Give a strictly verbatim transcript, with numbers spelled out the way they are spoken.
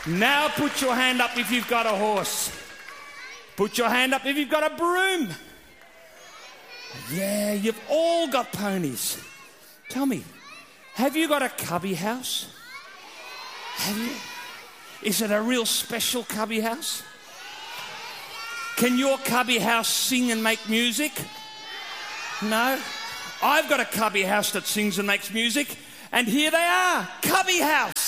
Now put your hand up if you've got a horse. Put your hand up if you've got a broom. Yeah, you've all got ponies. Tell me, have you got a cubby house? Have you? Is it a real special cubby house? Can your cubby house sing and make music? No? I've got a cubby house that sings and makes music, and here they are, Cubby House.